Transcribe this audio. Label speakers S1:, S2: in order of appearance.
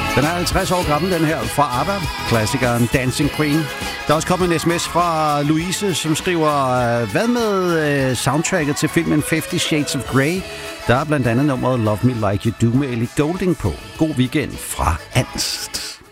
S1: Den er 50 år gammel, den her, fra ABBA, klassikeren Dancing Queen. Der er også kommet en sms fra Louise, som skriver, hvad med soundtracket til filmen 50 Shades of Grey? Der er blandt andet nummeret Love Me Like You Do med Ellie Goulding på. God weekend fra Ernst.